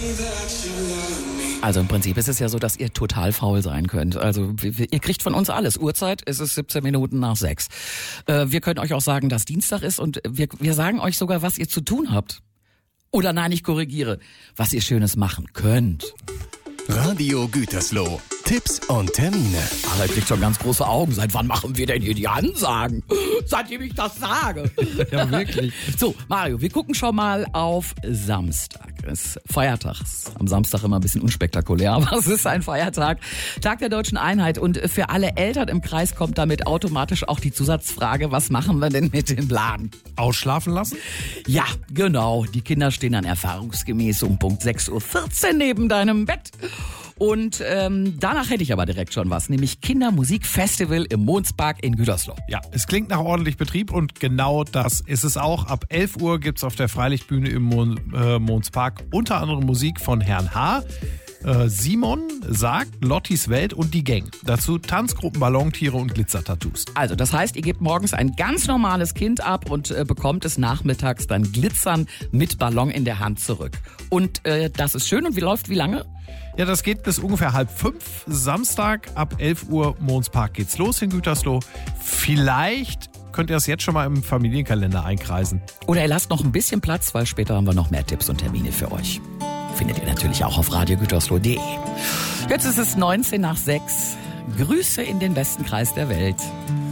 Also im Prinzip ist es ja so, dass ihr total faul sein könnt. Also ihr kriegt von uns alles. Uhrzeit ist es 17 Minuten nach 6. Wir können euch auch sagen, dass Dienstag ist und wir sagen euch sogar, was ihr zu tun habt. Oder nein, ich korrigiere, was ihr Schönes machen könnt. Radio Gütersloh. Tipps und Termine. Aber ihr kriegt schon ganz große Augen. Seit wann machen wir denn hier die Ansagen? Seitdem ich das sage. Ja, wirklich. So, Mario, wir gucken schon mal auf Samstag. Es ist Feiertags. Am Samstag immer ein bisschen unspektakulär, aber es ist ein Feiertag. Tag der Deutschen Einheit. Und für alle Eltern im Kreis kommt damit automatisch auch die Zusatzfrage, was machen wir denn mit dem Laden? Ausschlafen lassen? Ja, genau. Die Kinder stehen dann erfahrungsgemäß um Punkt 6.14 Uhr neben deinem Bett. Und danach hätte ich aber direkt schon was, nämlich Kindermusikfestival im Monspark in Gütersloh. Ja, es klingt nach ordentlich Betrieb und genau das ist es auch. Ab 11 Uhr gibt's auf der Freilichtbühne im Monspark unter anderem Musik von Herrn H., Simon sagt, Lottis Welt und die Gang. Dazu Tanzgruppen, Ballontiere und Glitzertattoos. Also das heißt, ihr gebt morgens ein ganz normales Kind ab und bekommt es nachmittags dann glitzern mit Ballon in der Hand zurück. Und das ist schön. Und wie lange? Ja, das geht bis ungefähr 4:30. Samstag ab 11 Uhr Monspark geht's los in Gütersloh. Vielleicht könnt ihr es jetzt schon mal im Familienkalender einkreisen. Oder ihr lasst noch ein bisschen Platz, weil später haben wir noch mehr Tipps und Termine für euch. Findet ihr natürlich auch auf radiogütersloh.de. Jetzt ist es 19 nach 6. Grüße in den besten Kreis der Welt.